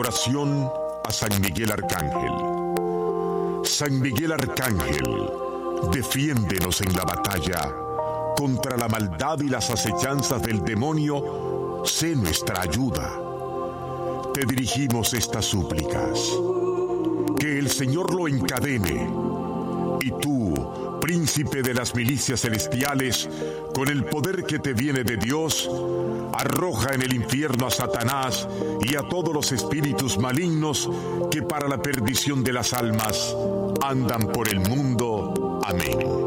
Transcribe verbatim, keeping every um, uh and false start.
Oración a San Miguel Arcángel. San Miguel Arcángel, defiéndenos en la batalla. Contra la maldad y las acechanzas del demonio, sé nuestra ayuda. Te dirigimos estas súplicas. Que el Señor lo encadene. Y tú, príncipe de las milicias celestiales, con el poder que te viene de Dios, arroja en el infierno a Satanás y a todos los espíritus malignos que para la perdición de las almas andan por el mundo. Amén.